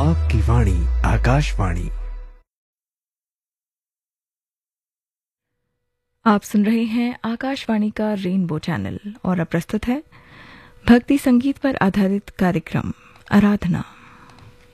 आपकी वाणी आकाशवाणी। आप सुन रहे हैं आकाशवाणी का रेनबो चैनल और अब प्रस्तुत है भक्ति संगीत पर आधारित कार्यक्रम आराधना।